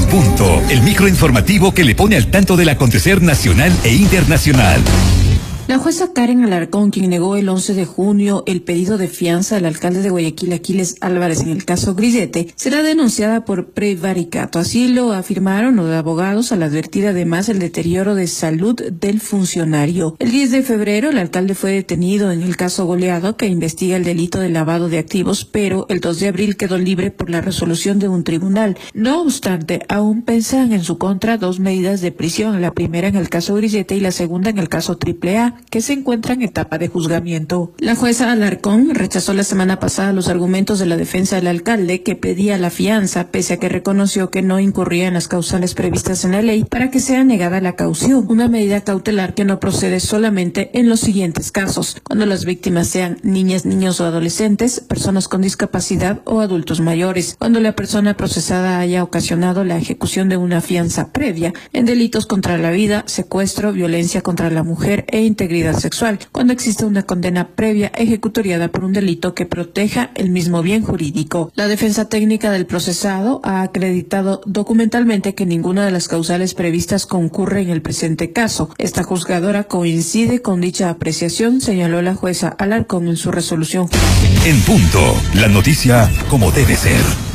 Punto, el microinformativo que le pone al tanto del acontecer nacional e internacional. La jueza Karen Alarcón, quien negó el 11 de junio el pedido de fianza al alcalde de Guayaquil, Aquiles Álvarez, en el caso Grillete, será denunciada por prevaricato. Así lo afirmaron los abogados al advertir además el deterioro de salud del funcionario. El 10 de febrero, el alcalde fue detenido en el caso Goleado, que investiga el delito de lavado de activos, pero el 2 de abril quedó libre por la resolución de un tribunal. No obstante, aún pensan en su contra 2 medidas de prisión, la primera en el caso Grillete y la segunda en el caso AAA, que se encuentra en etapa de juzgamiento. La jueza Alarcón rechazó la semana pasada los argumentos de la defensa del alcalde, que pedía la fianza, pese a que reconoció que no incurría en las causales previstas en la ley para que sea negada la caución, una medida cautelar que no procede solamente en los siguientes casos: cuando las víctimas sean niñas, niños o adolescentes, personas con discapacidad o adultos mayores; cuando la persona procesada haya ocasionado la ejecución de una fianza previa en delitos contra la vida, secuestro, violencia contra la mujer e integridad sexual; cuando existe una condena previa ejecutoriada por un delito que proteja el mismo bien jurídico. La defensa técnica del procesado ha acreditado documentalmente que ninguna de las causales previstas concurre en el presente caso. Esta juzgadora coincide con dicha apreciación, señaló la jueza Alarcón en su resolución. En punto, la noticia como debe ser.